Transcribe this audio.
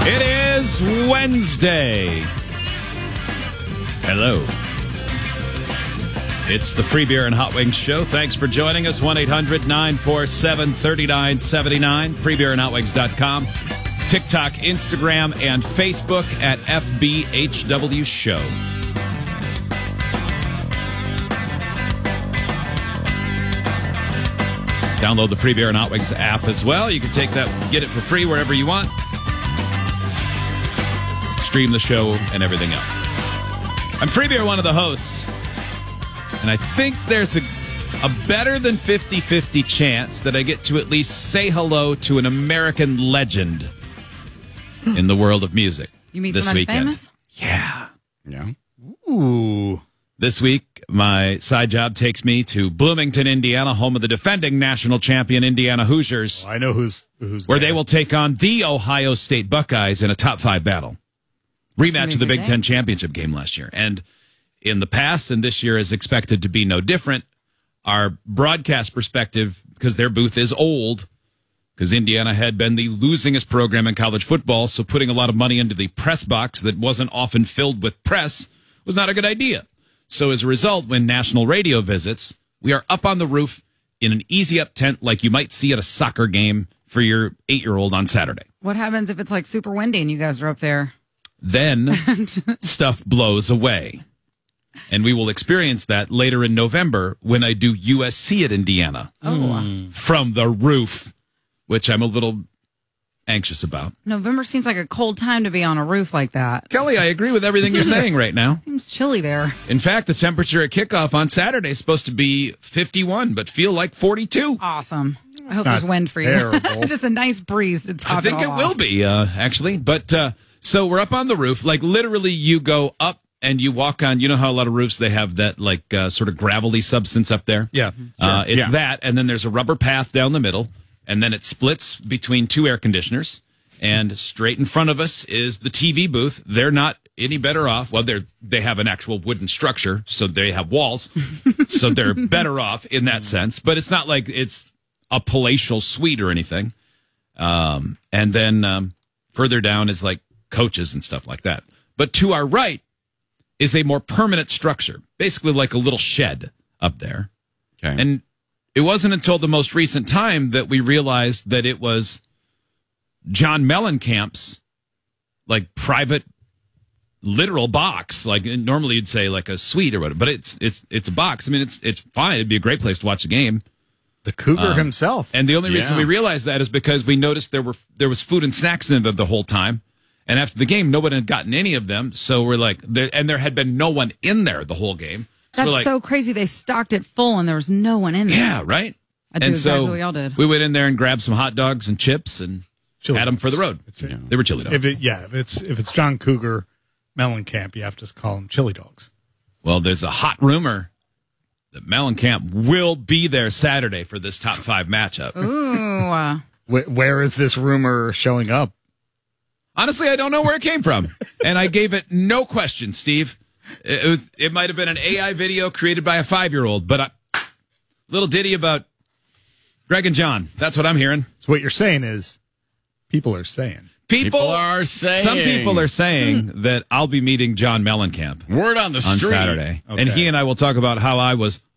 It is Wednesday. Hello. It's the Free Beer and Hot Wings Show. Thanks for joining us. 1-800-947-3979. FreeBeerandHotWings.com. TikTok, Instagram, and Facebook at FBHW Show. Download the Free Beer and Hot Wings app as well. You can take that, get it for free wherever you want. Stream the show and everything else. I'm Free Beer, one of the hosts. And I think there's a better than 50-50 chance that I get to at least say hello to an American legend in the world of music. You mean this somebody weekend. famous? Yeah. Ooh. This week, my side job takes me to Bloomington, Indiana, home of the defending national champion Indiana Hoosiers, I know who's where they will take on the Ohio State Buckeyes in a top 5 battle. Rematch of the Big Ten championship game last year. And in the past, and this year is expected to be no different, our broadcast perspective, because their booth is old, because Indiana had been the losingest program in college football, so putting a lot of money into the press box that wasn't often filled with press was not a good idea. So as a result, when national radio visits, we are up on the roof in an easy-up tent like you might see at a soccer game for your 8-year-old on Saturday. What happens if it's like super windy and you guys are up there? Then stuff blows away. And we will experience that later in November when I do USC at Indiana. From the roof, which I'm a little anxious about. November seems like a cold time to be on a roof like that. Kelly, I agree with everything you're saying right now. Seems chilly there. In fact, the temperature at kickoff on Saturday is supposed to be 51, but feel like 42. Awesome. I hope there's wind for you. terrible. Just a nice breeze to top I think it all will off. be, actually. But so we're up on the roof. Like literally you go up and you walk on, you know how a lot of roofs, they have that like sort of gravelly substance up there? Yeah. It's Yeah. that, and then there's a rubber path down the middle, and then it splits between 2 air conditioners, and straight in front of us is the TV booth. They're not any better off. Well, they have an actual wooden structure, so they have walls, so they're better off in that sense, but it's not like it's a palatial suite or anything. And then further down is like coaches and stuff like that. But to our right is a more permanent structure, basically like a little shed up there. Okay. And it wasn't until the most recent time that we realized that it was John Mellencamp's like private literal box. Like normally you'd say like a suite or whatever, but it's a box. I mean, it's fine. It'd be a great place to watch the game. The Cougar himself. And the only reason we realized that is because we noticed there was food and snacks in it the whole time. And after the game, nobody had gotten any of them. So we're like, and there had been no one in there the whole game. So That's we're like, so crazy. They stocked it full and there was no one in there. yeah, right? I do and exactly so what y'all did. we went in there and grabbed some hot dogs and chips and Chili had them dogs. for the road. They were chili dogs. If it's John Cougar Mellencamp, you have to call them chili dogs. Well, there's a hot rumor that Mellencamp will be there Saturday for this top 5 matchup. Ooh. Where is this rumor showing up? Honestly, I don't know where it came from. And I gave it no question, Steve. It might have been an AI video created by a 5-year-old, but little ditty about Greg and John. That's what I'm hearing. So what you're saying is people are saying. People are saying. Some people are saying that I'll be meeting John Mellencamp Word on the on street. Saturday. Okay. And he and I will talk about how I was